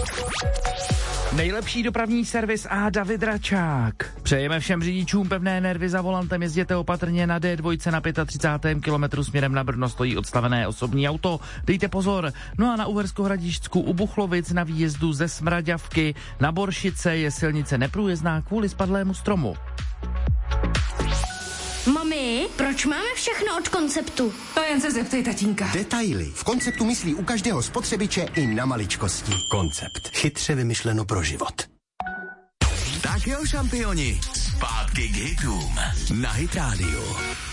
Nejlepší dopravní servis a David Račák. Přejeme všem řidičům pevné nervy za volantem, jezděte opatrně na D2 na 35. kilometru směrem na Brno stojí odstavené osobní auto. Dejte pozor. No a na Uhersko-Hradišťsku u Buchlovic na výjezdu ze Smraďavky na Boršice je silnice neprůjezdná kvůli spadlému stromu. Mami, proč máme všechno od Konceptu? To jen se zeptej tatínka. Detaily. V Konceptu myslí u každého spotřebiče i na maličkosti. Koncept. Chytře vymyšleno pro život. Tak jo, šampioni, zpátky k hitům na Hit Radio.